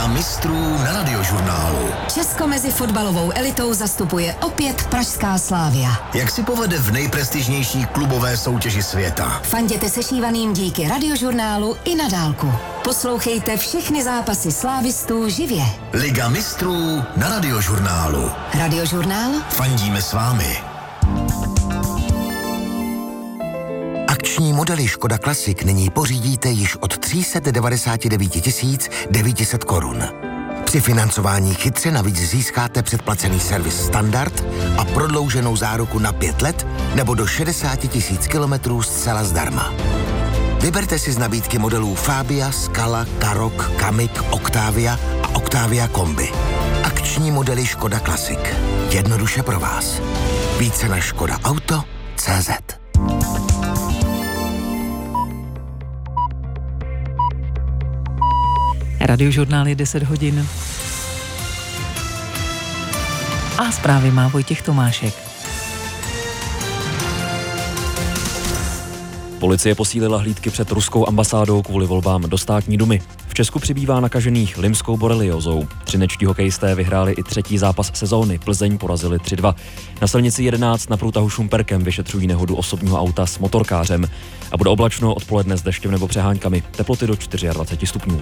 Liga mistrů na Radiožurnálu. Česko mezi fotbalovou elitou zastupuje opět pražská Slavia. Jak si povede v nejprestižnější klubové soutěži světa? Fanděte sešívaným díky Radiožurnálu i na dálku. Poslouchejte všechny zápasy slávistů živě. Liga mistrů na Radiožurnálu. Radiožurnál? Fandíme s vámi. Akční modely Škoda Classic nyní pořídíte již od 399 900 korun. Při financování chytře navíc získáte předplacený servis standard a prodlouženou záruku na 5 let nebo do 60 000 kilometrů zcela zdarma. Vyberte si z nabídky modelů Fabia, Scala, Karoq, Kamiq, Octavia a Octavia Kombi. Akční modely Škoda Classic. Jednoduše pro vás. Více na škodaauto.cz. Radiožurnál je 10 hodin. A zprávy má Vojtěch Tomášek. Policie posílila hlídky před ruskou ambasádou kvůli volbám do státní dumy. V Česku přibývá nakažených limskou boreliózou. Třinečtí hokejisté vyhráli i třetí zápas sezóny. Plzeň porazili 3-2. Na silnici 11 na průtahu Šumperkem vyšetřují nehodu osobního auta s motorkářem. A bude oblačno odpoledne s deštěm nebo přeháňkami. Teploty do 24 stupňů.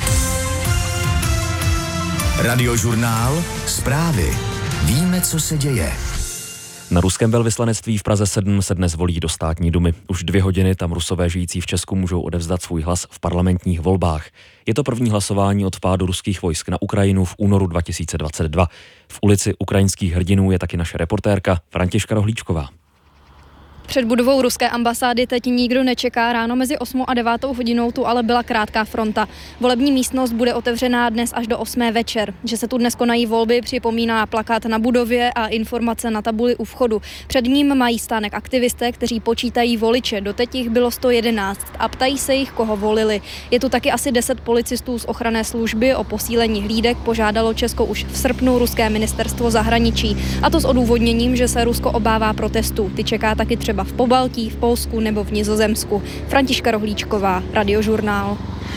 Radiožurnál. Zprávy. Víme, co se děje. Na ruském velvyslanectví v Praze 7 se dnes volí do státní dumy. Už 2 hodiny tam Rusové žijící v Česku můžou odevzdat svůj hlas v parlamentních volbách. Je to první hlasování od vpádu ruských vojsk na Ukrajinu v únoru 2022. V ulici ukrajinských hrdinů je taky naše reportérka Františka Rohlíčková. Před budovou ruské ambasády teď nikdo nečeká. Ráno mezi 8 a 9 hodinou tu ale byla krátká fronta. Volební místnost bude otevřená dnes až do 8 večer. Že se tu dnes konají volby, připomíná plakát na budově a informace na tabuli u vchodu. Před ním mají stánek aktivisté, kteří počítají voliče. Doteď jich bylo 111 a ptají se jich, koho volili. Je tu taky asi 10 policistů z ochranné služby. O posílení hlídek požádalo Česko už v srpnu ruské ministerstvo zahraničí. A to s odůvodněním, že se Rusko obává protestů. Ty čeká taky třeba v Pobaltí, v Polsku nebo v Nizozemsku. Františka Rohlíčková, Radiožurnál.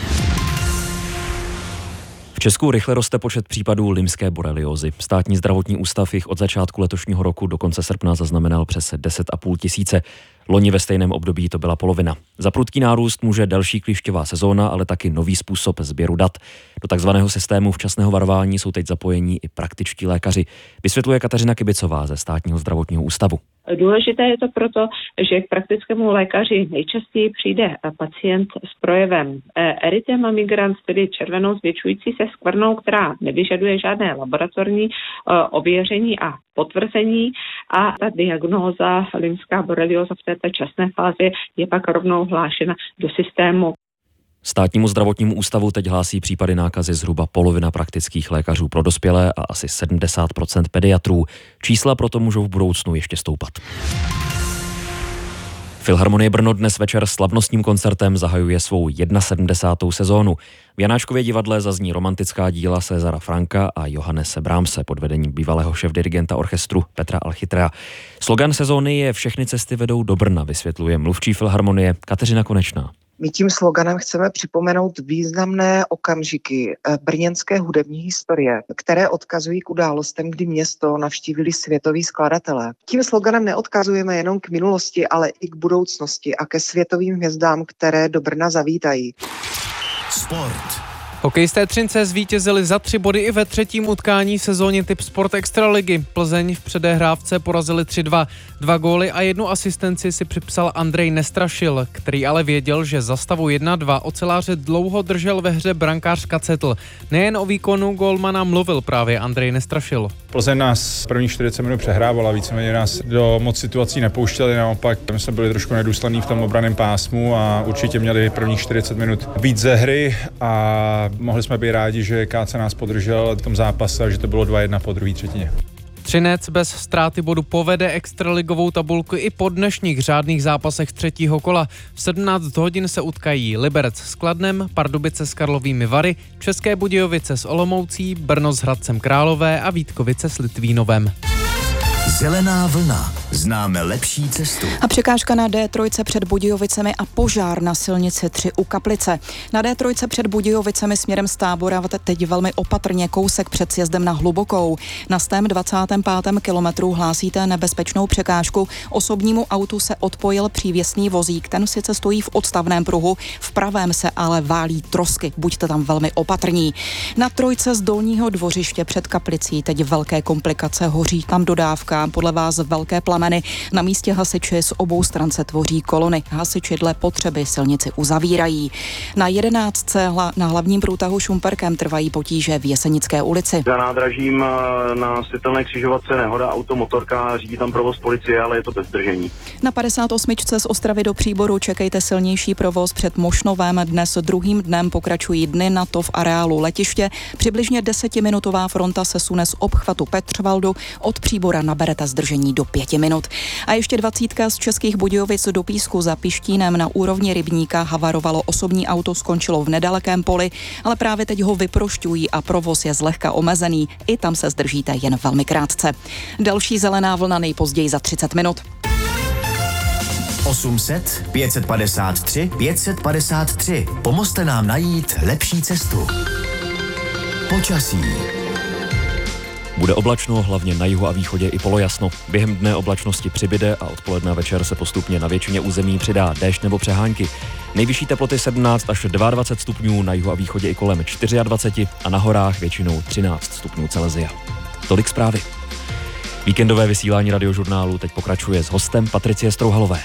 V Česku rychle roste počet případů limské boreliózy. Státní zdravotní ústav jich od začátku letošního roku do konce srpna zaznamenal přes 10 500. Loni ve stejném období to byla polovina. Za prudký nárůst může další klíšťová sezóna, ale taky nový způsob sběru dat. Do takzvaného systému včasného varování jsou teď zapojení i praktičtí lékaři, vysvětluje Kateřina Kibicová ze Státního zdravotního ústavu. Důležité je to proto, že k praktickému lékaři nejčastěji přijde pacient s projevem erythema migrans, tedy červenou zvětšující se skvrnou, která nevyžaduje žádné laboratorní ověření a potvrzení, a ta diagnóza limská borelióza v této časné fázi je pak rovnou hlášena do systému. Státnímu zdravotnímu ústavu teď hlásí případy nákazy zhruba polovina praktických lékařů pro dospělé a asi 70% pediatrů. Čísla proto můžou v budoucnu ještě stoupat. Filharmonie Brno dnes večer slavnostním koncertem zahajuje svou 71. sezónu. V Janáčkově divadle zazní romantická díla Césara Franka a Johannese Brahmse pod vedením bývalého šéfdirigenta orchestru Petra Alchitrea. Slogan sezóny je Všechny cesty vedou do Brna, vysvětluje mluvčí Filharmonie Kateřina Konečná. My tím sloganem chceme připomenout významné okamžiky brněnské hudební historie, které odkazují k událostem, kdy město navštívili světoví skladatelé. Tím sloganem neodkazujeme jenom k minulosti, ale i k budoucnosti a ke světovým hvězdám, které do Brna zavítají. Sport. Hokejisté Třince zvítězili za 3 body i ve třetím utkání v sezóně Typ Sport Extraligy. Plzeň v předehrávce porazili 3-2. 2 góly a 1 asistenci si připsal Andrej Nestrašil, který ale věděl, že za stavu 1-2 oceláře dlouho držel ve hře brankář Kacetl. Nejen o výkonu gólmana mluvil právě Andrej Nestrašil. Plzeň nás první 40 minut přehrávala, víceméně nás do moc situací nepouštěli, naopak my jsme byli trošku nedůslední v tom obranném pásmu a určitě měli prvních 40 minut víc ze hry a mohli jsme být rádi, že KC nás podržel v tom zápase a že to bylo 2-1 po druhé třetině. Třinec bez ztráty bodu povede extraligovou tabulku i po dnešních řádných zápasech třetího kola. V 17 hodin se utkají Liberec s Kladnem, Pardubice s Karlovými Vary, České Budějovice s Olomoucí, Brno s Hradcem Králové a Vítkovice s Litvínovem. Zelená vlna. Známe lepší cestu. A překážka na D3 před Budějovicemi a požár na silnici 3 u Kaplice. Na D3 před Budějovicemi směrem z Tábora teď velmi opatrně kousek před sjezdem na Hlubokou. Na 125. kilometru hlásíte nebezpečnou překážku. Osobnímu autu se odpojil přívěsný vozík. Ten sice stojí v odstavném pruhu, v pravém se ale válí trosky. Buďte tam velmi opatrní. Na trojce z Dolního Dvořiště před Kaplicí teď velké komplikace, hoří tam dodávka, podle vás velké plameny. Na místě hasiči z obou stran se tvoří kolony. Hasiči dle potřeby silnici uzavírají. Na 11. na hlavním průtahu Šumperkem trvají potíže v Jesenické ulici. Za nádražím na světelné křižovatce nehoda automotorka, řídí tam provoz policie, ale je to bez zdržení. Na 58. z Ostravy do Příboru čekejte silnější provoz před Mošnovem. Dnes druhým dnem pokračují dny NATO v areálu letiště. Přibližně 10minutová fronta se sune z obchvatu Petřvaldu. Od Příbora naberete zdržení do 5 minut. A ještě 20 z Českých Budějovic do Písku za Pištínem na úrovni rybníka havarovalo osobní auto, skončilo v nedalekém poli, ale právě teď ho vyprošťují a provoz je zlehka omezený. I tam se zdržíte jen velmi krátce. Další zelená vlna nejpozději za 30 minut. 800 553 553. Pomozte nám najít lepší cestu. Počasí. Bude oblačno, hlavně na jihu a východě i polojasno. Během dne oblačnosti přibyde a odpoledne a večer se postupně na většině území přidá déšť nebo přehánky. Nejvyšší teploty 17 až 22 stupňů, na jihu a východě i kolem 24 a na horách většinou 13 stupňů Celsia. Tolik zprávy. Víkendové vysílání Radiožurnálu teď pokračuje s hostem Patricie Strouhalové.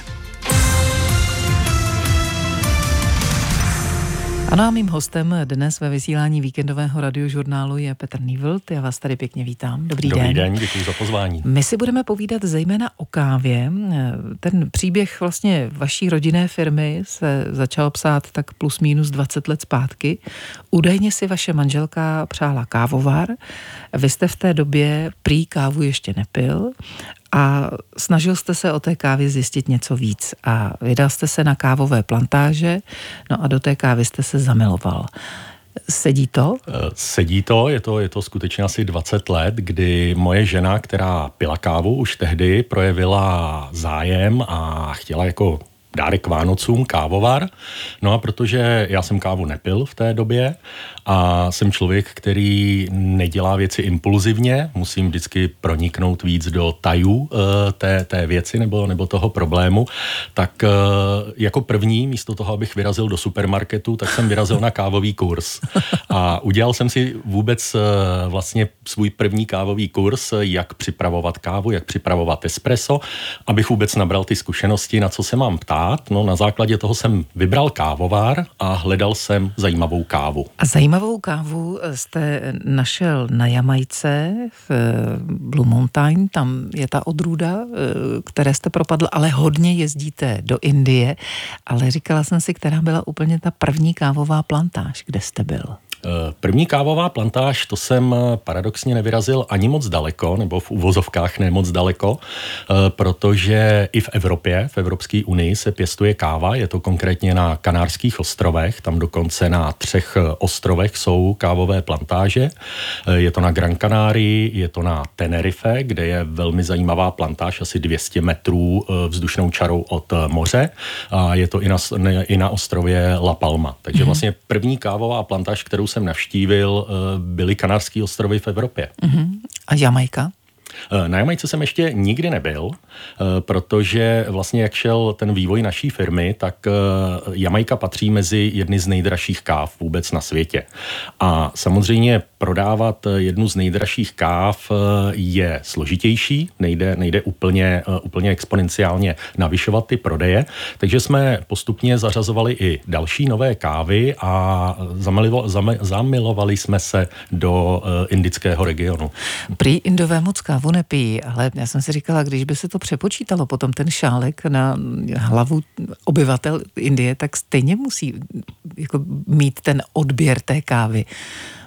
A mým hostem dnes ve vysílání víkendového Radiožurnálu je Petr Nývlt. Já vás tady pěkně vítám. Dobrý den. Dobrý den, děkuji za pozvání. My si budeme povídat zejména o kávě. Ten příběh vlastně vaší rodinné firmy se začal psát tak plus minus 20 let zpátky. Údajně si vaše manželka přála kávovar. Vy jste v té době prý kávu ještě nepil a snažil jste se o té kávě zjistit něco víc a vydal jste se na kávové plantáže, no a do té kávy jste se zamiloval. Sedí to? Sedí to, je to skutečně asi 20 let, kdy moje žena, která pila kávu, už tehdy projevila zájem a chtěla jako dárek k Vánocům kávovar. No a protože já jsem kávu nepil v té době a jsem člověk, který nedělá věci impulzivně, musím vždycky proniknout víc do tajů té věci nebo toho problému, tak jako první, místo toho, abych vyrazil do supermarketu, tak jsem vyrazil na kávový kurz. A udělal jsem si vůbec vlastně svůj první kávový kurz, jak připravovat kávu, jak připravovat espresso, abych vůbec nabral ty zkušenosti, na co se mám ptát. No, na základě toho jsem vybral kávovar a hledal jsem zajímavou kávu. A zajímavou kávu jste našel na Jamajce v Blue Mountain, tam je ta odrůda, které jste propadl, ale hodně jezdíte do Indie, ale říkala jsem si, která byla úplně ta první kávová plantáž, kde jste byl? První kávová plantáž, to jsem paradoxně nevyrazil ani moc daleko, nebo v uvozovkách ne moc daleko, protože i v Evropě, v Evropské unii se pěstuje káva, je to konkrétně na Kanárských ostrovech, tam dokonce na 3 ostrovech jsou kávové plantáže, je to na Gran Canarii, je to na Tenerife, kde je velmi zajímavá plantáž, asi 200 metrů vzdušnou čarou od moře, a je to i na ostrově La Palma. Takže vlastně první kávová plantáž, kterou jsem navštívil, byly Kanárské ostrovy v Evropě. A Jamajka? Na Jamajce jsem ještě nikdy nebyl, protože vlastně jak šel ten vývoj naší firmy, tak Jamajka patří mezi jedny z nejdražších káv vůbec na světě. A samozřejmě prodávat jednu z nejdražších káv je složitější, nejde úplně exponenciálně navyšovat ty prodeje, takže jsme postupně zařazovali i další nové kávy a zamilovali jsme se do indického regionu. Prý Indové moc kávu nepijí, ale já jsem si říkala, když by se to přepočítalo potom ten šálek na hlavu obyvatel Indie, tak stejně musí jako mít ten odběr té kávy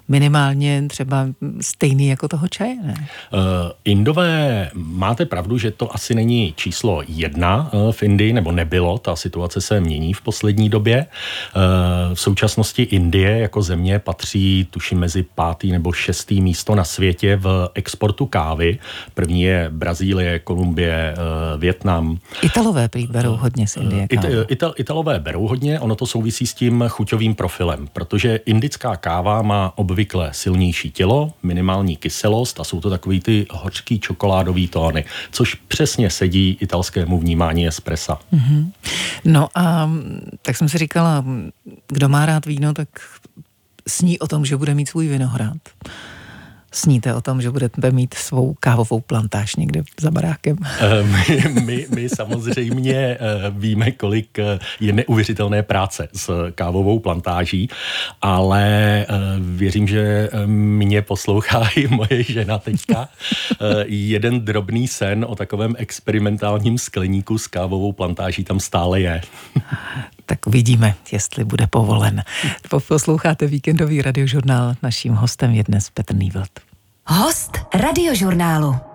minimálně třeba stejný jako toho čaje, ne? Indové, máte pravdu, že to asi není číslo 1 v Indii, nebo nebylo, ta situace se mění v poslední době. V současnosti Indie jako země patří, tuším, mezi 5. nebo 6. místo na světě v exportu kávy. První je Brazílie, Kolumbie, Vietnam. Italové berou hodně z Indie kávu. Italové berou hodně, ono to souvisí s tím chuťovým profilem, protože indická káva má obvykle silnější tělo, minimální kyselost a jsou to takový ty hořký čokoládový tóny, což přesně sedí italskému vnímání espressa. Mm-hmm. No a tak jsem si říkala, kdo má rád víno, tak sní o tom, že bude mít svůj vinohrad. Sníte o tom, že budete mít svou kávovou plantáž někde za barákem? My samozřejmě víme, kolik je neuvěřitelné práce s kávovou plantáží, ale věřím, že mě poslouchá i moje žena teďka. Jeden drobný sen o takovém experimentálním skleníku s kávovou plantáží tam stále je. Tak uvidíme, jestli bude povolen. Posloucháte víkendový radiožurnál. Naším hostem je dnes Petr Nývelt. Host radiožurnálu.